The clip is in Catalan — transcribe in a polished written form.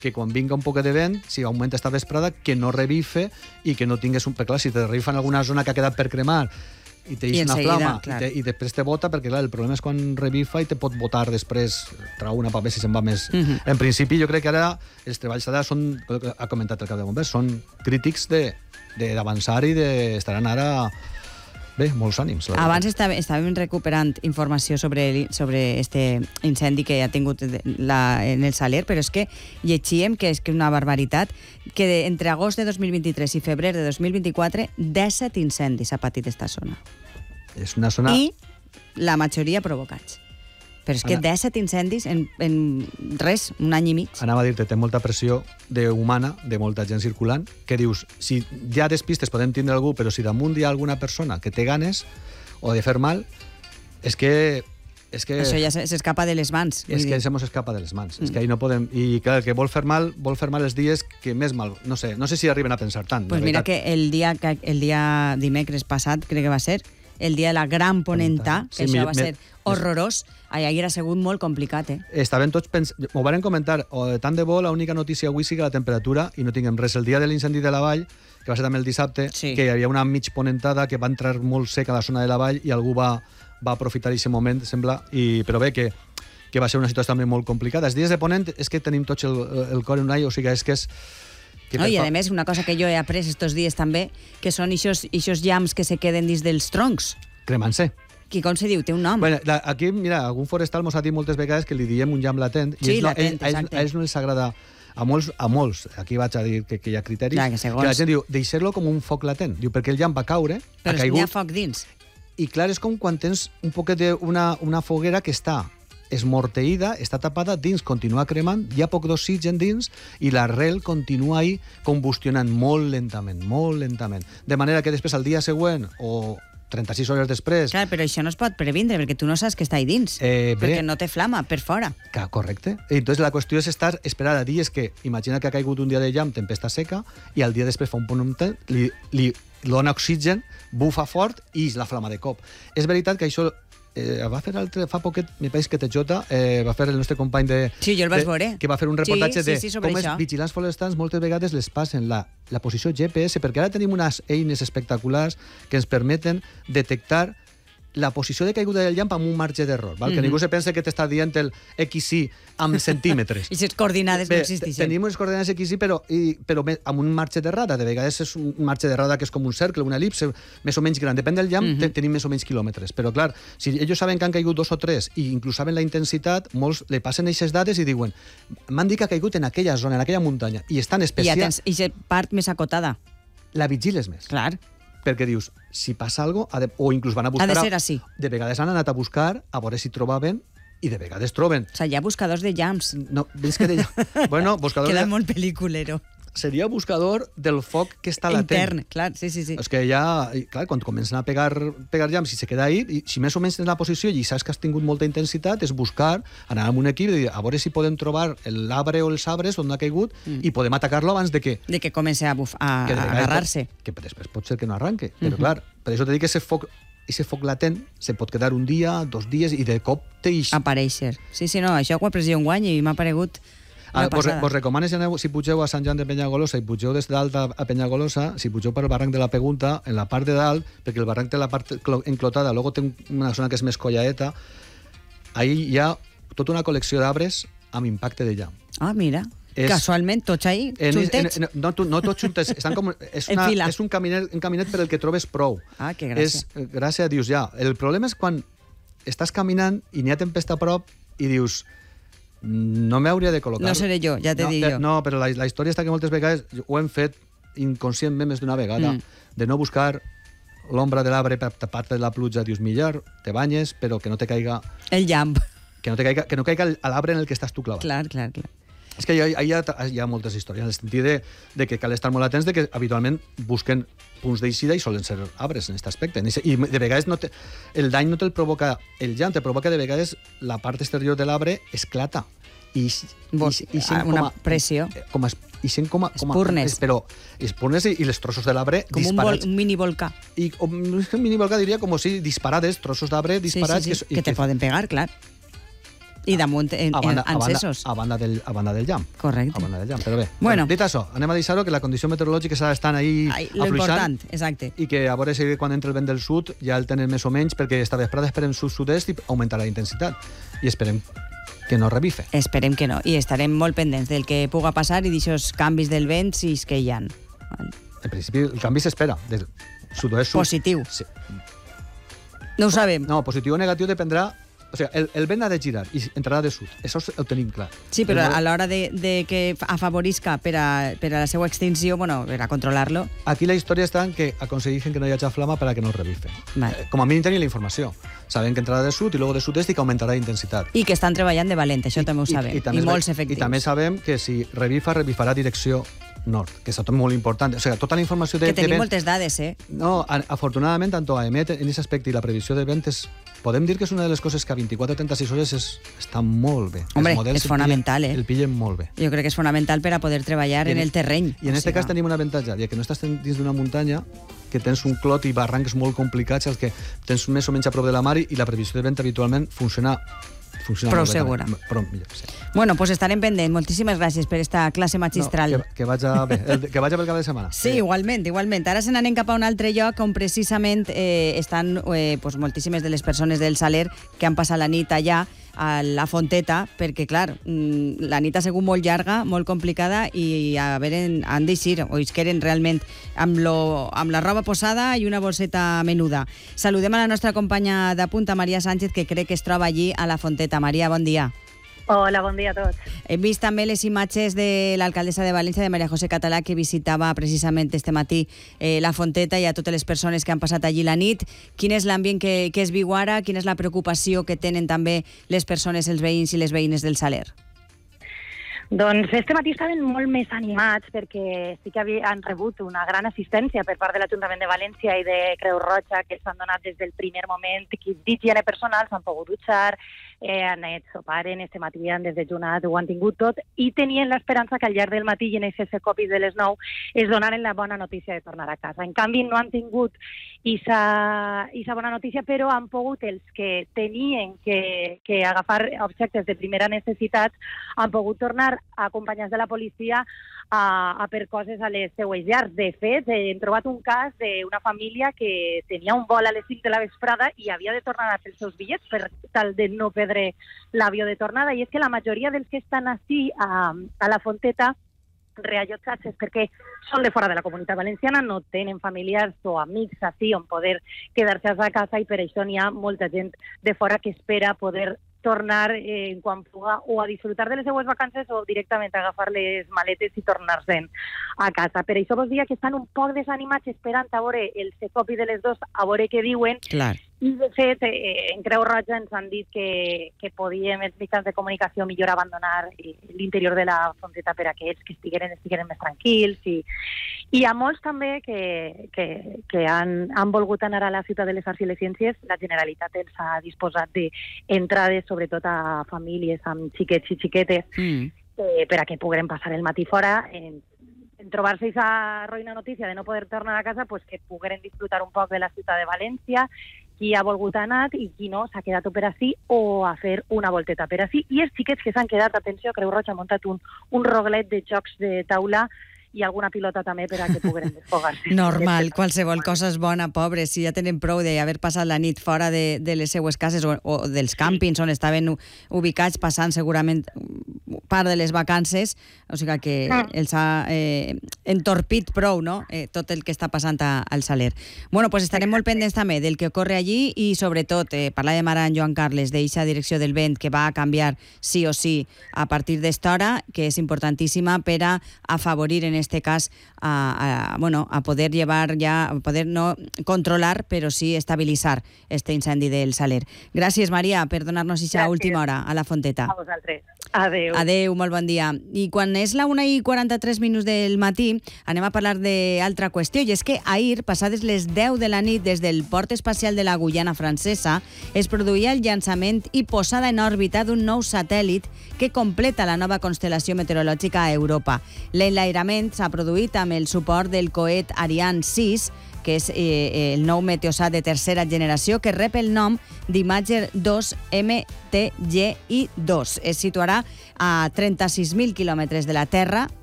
que quan vinga un poc de vent, si augmenta esta vesprada, que no revife i que no tingués un... Perquè clar, si te revifa en alguna zona que ha quedat per cremar i te deixa una flama i després te bota, perquè clar, el problema és quan revifa i te pot botar després, trau una paper si se'n va més. En principi, jo crec que ara els treballs d'ara són, ha comentat el cap de bombers, són crítics d'avançar i estaran ara... Bé, molts ànims. Abans estàvem recuperant informació sobre este incendi que ha tingut en el Saler, però és que llegíem que és una barbaritat, que entre agost de 2023 i febrer de 2024 17 incendis ha patit esta zona. És una zona... I la majoria provocats. Però és que 17 incendis en res, un any i mig. Anava a dir-te, té molta pressió humana, de molta gent circulant, que dius, si ja despistes podem tindre algú, però si damunt hi ha alguna persona que té ganes o de fer mal, és que... Això ja s'escapa de les mans. És que se mos escapa de les mans. És que ahí no podem... I clar, el que vol fer mal els dies que més mal... No sé si arriben a pensar tant. Pues mira que el dia dimecres passat, crec que va ser, el dia de la gran ponenta, que això va ser horrorós, ahir ha sigut molt complicat, Estaven tots pensant... M'ho van comentar, tant de bo, l'única notícia avui sí que la temperatura, i no tinguem res. El dia de l'incendi de la vall, que va ser també el dissabte, que hi havia una mig ponentada que va entrar molt seca a la zona de la vall i algú va aprofitar aquest moment, sembla, però bé, que va ser una situació també molt complicada. Els dies de ponent és que tenim tots el cor en un all, o sigui, és que és... I a més, una cosa que jo he après estos dies també, que són ixos llamps que se queden dins dels troncs. Cremant-se. Que com se diu? Té un nom. Bueno, aquí, mira, algun forestal mos ha dit moltes vegades que li diem un llamp latent. Sí, latent, exacte. A ells no els agrada... A molts, aquí vaig a dir que hi ha criteris, que la gent diu, deixar-lo com un foc latent. Diu, perquè el llamp va caure, però ha caigut... n'hi ha foc dins. I clar, és com quan tens un poquet d'una foguera que està esmorteïda, està tapada, dins continua cremant, hi ha poc d'oxigen dins i l'arrel continua ahí combustionant molt lentament. De manera que després, al dia següent, o 36 hores després... Clar, però això no es pot previndre, perquè tu no saps que està ahí dins, perquè no té flama per fora. Correcte. Entonces la qüestió és esperar a dies que, imagina que ha caigut un dia de llamp, tempesta seca, i al dia després fa un punt, li dona oxigen, bufa fort i la flama de cop. És veritat que això va fer fa poquet, mi país que TJ, va fer el nostre company de... Sí, jo el vaig veure. Que va fer un reportatge de com els vigilants forestals moltes vegades les passen la posició GPS, perquè ara tenim unes eines espectaculars que ens permeten detectar la posició de caiguda del llamp amb un marge d'error, que ningú se pensa que t'està dient el XY amb centímetres. I les coordinades no existeixen. Tenim unes coordinades XY, però amb un marge d'errada. De vegades és un marge d'errada que és com un cercle, una elipse, més o menys gran. Depèn del llamp, tenim més o menys quilòmetres. Però clar, si ells saben que han caigut 2 o 3 i inclús saben la intensitat, molts li passen aquestes dades i diuen, m'han dit que ha caigut en aquella zona, en aquella muntanya, i estan especial... I ja tens aquesta part més acotada. La vigiles més. Clar. Perquè dius, si passa alguna cosa, o inclús van a buscar... Ha de ser així. De vegades han anat a buscar, a veure si trobaven, i de vegades troben. O sigui, hi ha buscadors de llamps. No, ves que bueno, buscador... Queda molt pel·liculero. Seria buscador del foc que està latent. Intern, clar, sí. És que ja, clar, quan comencen a pegar llamps, si se queda ahí, i si més o menys tens la posició i saps que has tingut molta intensitat, és buscar, anar amb un equip i dir, a veure si podem trobar l'arbre o els arbres on ha caigut i podem atacar-lo abans de que... De que comenci a agarrar-se. Que després pot ser que no arranque, però clar, per això t'he dit que ese foc latent se pot quedar un dia, 2 dies, i de cop t'eix... Aparèixer. Sí, no, això ho he après un guany i m'ha paregut... Vos recomano, si pugeu a Sant Joan de Penyagolosa i pugeu des de dalt a Penyagolosa, si pugeu per el barranc de la Pegunta, en la part de dalt, perquè el barranc té la part enclotada, luego té una zona que és més collaeta, ahí hi ha tota una col·lecció d'arbres amb impacte de llamp. Ah, mira. Casualment, tots ahí, juntets? No tots juntes, estan com... És un caminet per el que trobes prou. Ah, que gràcia. Gràcia, dius, ja. El problema és quan estàs caminant i n'hi ha tempesta a prop i dius... No m'hauria de col·locar... No seré jo, ja t'he dit jo. No, però la història està que moltes vegades ho hem fet inconscientment més d'una vegada, de no buscar l'ombra de l'arbre per tapar-te la pluja. Dius, millor te banyes, però que no te caiga... El llamp. Que no caiga a l'arbre en el que estàs tu clavat. Clar. És que hi ha moltes històries, en el sentit de que cal estar molt atents, de que habitualment busquen punts d'eixida i solen ser arbres en aquest aspecte. I de vegades el dany no te'l provoca el llamp, te provoca de vegades la part exterior de l'arbre esclata. Una pressió. Espurnes. Però espurnes i els trossos de l'arbre disparats. Com un minivolcà. Un minivolcà diria com si disparades, trossos d'arbre disparats. Sí, que te poden pegar, clar. I damunt encesos. A banda del llamp. Correcte. A banda del llamp, però bé. Bueno. Dit això, anem a deixar-ho, que la condició meteorològica s'ha d'estar ahí Lo afluixant. important, exacte. I que a veure si quan entra el vent del sud ja el tenen més o menys, perquè esta vesprada esperem sud-sud-est i augmentarà la intensitat. I esperem que no revife. Esperem que no. I estarem molt pendents del que puga passar i d'aixòs canvis del vent, si és que hi ha. En principi, el canvi s'espera. Del sud-oest sud. Positiu. Sí. No ho sabem. No, positiu o negatiu dependrà. O sigui, el vent ha de girar i entrarà de sud. Això ho tenim clar. Sí, però a l'hora de que afavorisca per a la seva extinció, bueno, per a controlar-lo... Aquí la història està en que aconsegueixen que no hi hagi flama per a que no revife. Vale. Com a mínim tenir la informació. Saben que entrarà de sud i luego de sud-est i que augmentarà la intensitat. I que estan treballant de valent, això també ho sabem. I molts efectius. I també sabem que si revifarà direcció nord, que és tot molt important. O sigui, tota la informació de tenim vent... moltes dades, eh? No, afortunadament, tant AEMET en aquest aspecte i la previsió de vent podem dir que és una de les coses que a 24 o 36 hores està molt bé. Hombre, és fonamental, El pillen molt bé. Jo crec que és fonamental per a poder treballar en el terreny. I en aquest cas tenim un avantatge, ja que no estàs dins d'una muntanya, que tens un clot i barrancs molt complicats, els que tens més o menys a prop de la mar i la previsió de vent habitualment funciona prou segura. Però millor, sí. Bueno, pues estarem pendents. Moltíssimes gràcies per esta classe magistral. No, que vaja bé. Que vaja pel cap de setmana. Sí, igualment. Ara se n'anem cap a un altre lloc on precisament estan pues, moltíssimes de les persones del Saler que han passat la nit allà a la Fonteta, perquè, clar, la nit ha sigut molt llarga, molt complicada i han d'eixir, o isqueren realment amb la roba posada i una borseta menuda. Saludem a la nostra companya de punta, Maria Sánchez, que crec que es troba allí a la Fonteta. Maria, bon dia. Hola, bon dia a tots. Hem vist també les imatges de l'alcaldessa de València, de Maria José Català, que visitava precisament este matí la Fonteta i a totes les persones que han passat allí la nit. Quin és l'ambient que es viu ara? Quina és la preocupació que tenen també les persones, els veïns i les veïnes del Saler? Doncs este matí estaven molt més animats perquè sí que han rebut una gran assistència per part de l'Ajuntament de València i de Creu Roja, que s'han donat des del primer moment, que d'higiene personal s'han pogut dutxar, han anat soparen, este matí han desdejunat, ho han tingut tot, i tenien l'esperança que al llarg del matí i en aquest copis de les 9 es donaren la bona notícia de tornar a casa. En canvi, no han tingut aquesta bona notícia, però han pogut, els que tenien que agafar objectes de primera necessitat, han pogut tornar acompanyats de la policia a per coses a les seues llars. De fet, hem trobat un cas d'una família que tenia un vol a les 5 de la vesprada i havia de tornar a fer els seus bitllets per tal de no perdre l'avió de tornada. I és que la majoria dels que estan així a la Fonteta reallotjats és perquè són de fora de la Comunitat Valenciana, no tenen familiars o amics així on poder quedar-se a casa i per això n'hi ha molta gent de fora que espera poder tornar quan puga o a disfrutar de les seues vacances o directament a agafar les maletes i tornar-se'n a casa. Per això vos dia que estan un poc desanimats esperant a veure el secopi de les 2, a veure què diuen. Clar. I, de fet, en Creu Roja ens han dit que podíem, els mitjans de comunicació, millor abandonar l'interior de la Fonteta per a que ells que estigueren més tranquils. I hi ha molts també que han volgut anar a la Ciutat de les Arts i les Ciències. La Generalitat ens ha disposat d'entrades, sobretot a famílies amb xiquets i xiquetes, per a que puguem passar el matí fora. En trobar-se aquesta roïna notícia de no poder tornar a casa, pues que pugueren disfrutar un poc de la ciutat de València, qui ha volgut anar i qui no s'ha quedat per ací o a fer una volteta per ací. I els xiquets que s'han quedat, atenció, Creu Roja ha muntat un roglet de jocs de taula i alguna pilota també per a que puguem desfogar-se. Normal, qualsevol cosa és bona, pobres, si ja tenen prou d'haver passat la nit fora de les seues cases o dels càmpings on estaven ubicats, passant segurament part de les vacances, o sigui que els ha entorpit prou, no?, tot el que està passant al Saler. Bueno, pues estarem molt pendents també del que ocorre allí i sobretot parlàvem ara amb Joan Carles d'eixa direcció del vent que va a canviar sí o sí a partir d'esta hora, que és importantíssima per a afavorir en este cas a poder llevar ja, a poder no controlar, però sí estabilitzar este incendi del Saler. Gràcies, Maria, per donar-nos aquesta última hora a la Fonteta. A vosaltres. Adéu. Adéu, molt bon dia. I quan és la 1:43 del matí, anem a parlar d'altra qüestió, i és que ahir, passades les 10 de la nit, des del port espacial de la Guyana francesa, es produïa el llançament i posada en òrbita d'un nou satèl·lit que completa la nova constel·lació meteorològica a Europa. L'enlairament s'ha produït amb el suport del coet Ariane 6, que és el nou meteosat de tercera generació, que rep el nom d'Imager 2 MTGI2. Es situarà a 36.000 quilòmetres de la Terra